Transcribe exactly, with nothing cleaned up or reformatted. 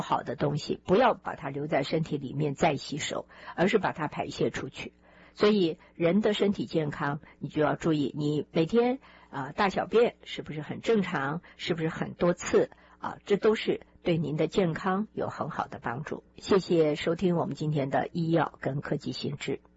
好的东西，不要把它留在身体里面再吸收，而是把它排泄出去。所以人的身体健康，你就要注意，你每天啊、呃、大小便是不是很正常，是不是很多次啊，这都是对您的健康有很好的帮助。谢谢收听我们今天的医药跟科技新知。